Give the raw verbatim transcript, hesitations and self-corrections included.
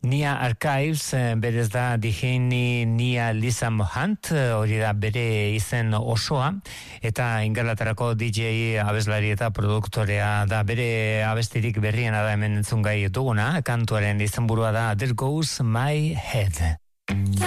Nia Archives, berez da Dijeni Nia Lisa Mohant, hori da bere izen osoa, eta Ingalaterrako D J abeslari eta produktorea da, bere abestirik berriena da hemen entzungai duguna, kantuaren izenburua da There Goes My Head.